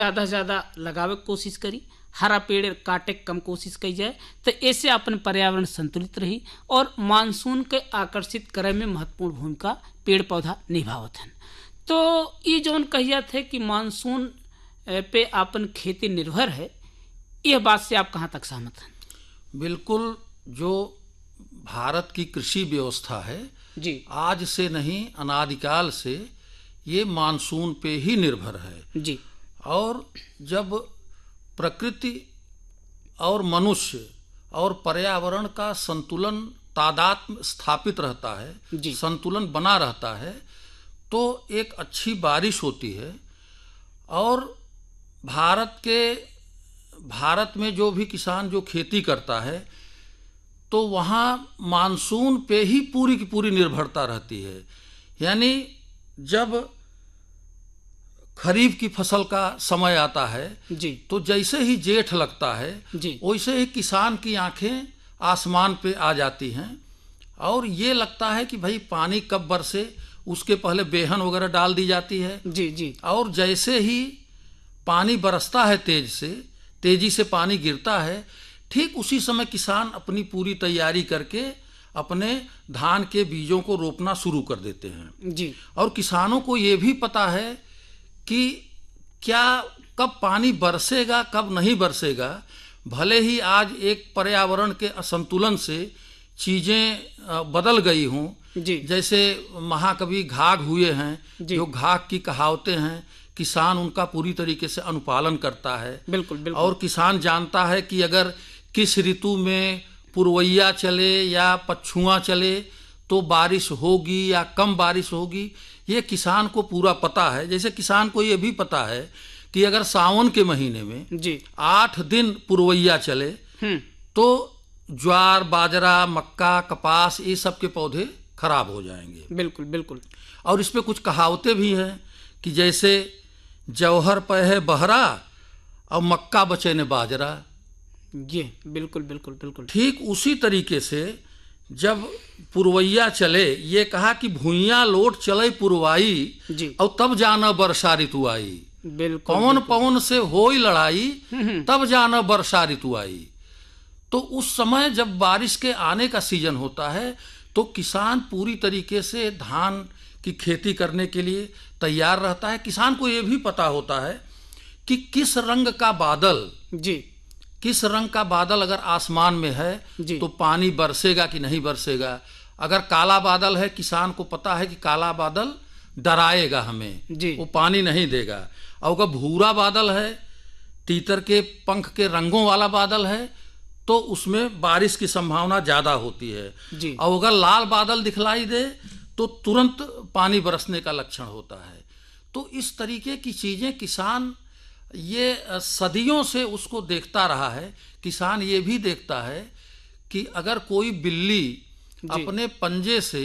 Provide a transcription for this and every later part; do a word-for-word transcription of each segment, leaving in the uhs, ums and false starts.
ज़्यादा से ज़्यादा लगावे की कोशिश करी, हरा पेड़ काटे कम कोशिश की जाए तो ऐसे अपन पर्यावरण संतुलित रही और मानसून के आकर्षित करे में महत्वपूर्ण भूमिका पेड़ पौधा निभावत हैं। तो ये जौन कहिया थे कि मानसून पे अपन खेती निर्भर है, यह बात से आप कहाँ तक सहमत हैं? बिल्कुल। जो भारत की कृषि व्यवस्था है जी, आज से नहीं अनादिकाल से ये मानसून पे ही निर्भर है। जी, और जब प्रकृति और मनुष्य और पर्यावरण का संतुलन तादात्म्य स्थापित रहता है, जी, संतुलन बना रहता है, तो एक अच्छी बारिश होती है। और भारत के भारत में जो भी किसान जो खेती करता है तो वहाँ मानसून पे ही पूरी की पूरी निर्भरता रहती है। यानी जब खरीफ की फसल का समय आता है जी, तो जैसे ही जेठ लगता है जी, वैसे ही किसान की आंखें आसमान पे आ जाती हैं और ये लगता है कि भाई पानी कब बरसे, उसके पहले बेहन वगैरह डाल दी जाती है। जी, जी, और जैसे ही पानी बरसता है, तेज से तेजी से पानी गिरता है, ठीक उसी समय किसान अपनी पूरी तैयारी करके अपने धान के बीजों को रोपना शुरू कर देते हैं। जी, और किसानों को ये भी पता है कि क्या कब पानी बरसेगा कब नहीं बरसेगा। भले ही आज एक पर्यावरण के असंतुलन से चीज़ें बदल गई हों, जी, जैसे महाकवि घाघ हुए हैं, जो घाघ की कहावतें हैं किसान उनका पूरी तरीके से अनुपालन करता है। बिल्कुल, बिल्कुल। और किसान जानता है कि अगर किस ऋतु में पुरवैया चले या पछुआ चले तो बारिश होगी या कम बारिश होगी, ये किसान को पूरा पता है। जैसे किसान को ये भी पता है कि अगर सावन के महीने में जी, आठ दिन पुरवैया चले तो ज्वार, बाजरा, मक्का, कपास ये सब के पौधे खराब हो जाएंगे। बिल्कुल, बिल्कुल। और इस पे कुछ कहावतें भी हैं कि जैसे जौहर पे है बहरा और मक्का बचे ने बाजरा। ये बिल्कुल, बिल्कुल, बिल्कुल। ठीक उसी तरीके से जब पुरवैया चले, ये कहा कि भुइयां लोट चले पुरवाई जी, और तब जाना वर्षा ऋतु आई। बिल्कुल, पवन बिल्कुल। पवन से होई लड़ाई तब जाना वर्षा ऋतु आई। तो उस समय जब बारिश के आने का सीजन होता है तो किसान पूरी तरीके से धान की खेती करने के लिए तैयार रहता है। किसान को ये भी पता होता है कि किस रंग का बादल जी, किस रंग का बादल अगर आसमान में है जी, तो पानी बरसेगा कि नहीं बरसेगा। अगर काला बादल है, किसान को पता है कि काला बादल डराएगा हमें, जी, वो पानी नहीं देगा। और अगर भूरा बादल है, तीतर के पंख के रंगों वाला बादल है, तो उसमें बारिश की संभावना ज़्यादा होती है। जी, और अगर लाल बादल दिखलाई दे तो तुरंत पानी बरसने का लक्षण होता है। तो इस तरीके की चीज़ें किसान ये सदियों से उसको देखता रहा है। किसान ये भी देखता है कि अगर कोई बिल्ली अपने पंजे से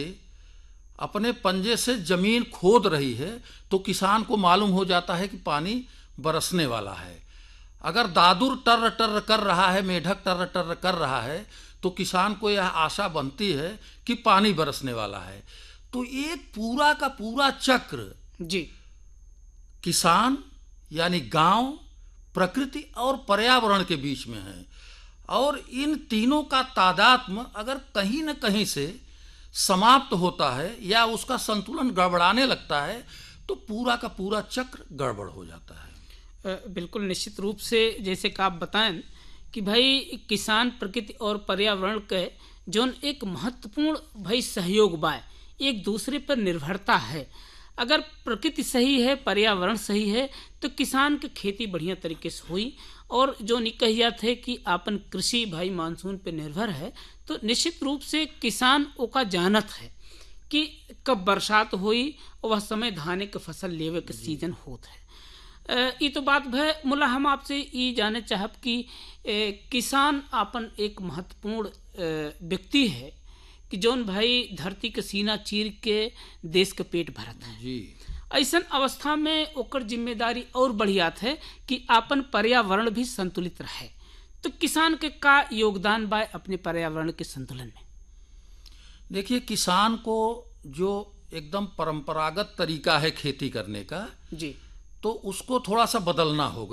अपने पंजे से जमीन खोद रही है तो किसान को मालूम हो जाता है कि पानी बरसने वाला है। अगर दादुर टर टर कर रहा है, मेढक टर टर कर रहा है, तो किसान को यह आशा बनती है कि पानी बरसने वाला है। तो एक पूरा का पूरा चक्र जी, किसान यानी गांव, प्रकृति और पर्यावरण के बीच में है। और इन तीनों का तादात्म्य अगर कहीं न कहीं से समाप्त होता है या उसका संतुलन गड़बड़ाने लगता है तो पूरा का पूरा चक्र गड़बड़ हो जाता है। बिल्कुल निश्चित रूप से जैसे कि आप बताएं कि भाई किसान प्रकृति और पर्यावरण के जो एक महत्वपूर्ण भाई सहयोग बा, एक दूसरे पर निर्भरता है। अगर प्रकृति सही है, पर्यावरण सही है तो किसान की खेती बढ़िया तरीके से हुई। और जो निकहिया थे कि आपन कृषि भाई मानसून पे निर्भर है, तो निश्चित रूप से किसान ओका जानत है कि कब बरसात हुई और वह समय धाने के फसल लेवे के सीजन होत है। ये तो बात भय मुला हम आपसे ये जाने चाहब कि ए, किसान आपन एक महत्वपूर्ण व्यक्ति है कि जौन भाई धरती के सीना चीर के देश के पेट भरत है जी। ऐसन अवस्था में ओकर जिम्मेदारी और बढ़ियात है कि आपन पर्यावरण भी संतुलित रहे। तो किसान के का योगदान बा अपने पर्यावरण के संतुलन में? देखिए, किसान को जो एकदम परंपरागत तरीका है खेती करने का, जी, तो उसको थोड़ा सा बदलना होगा।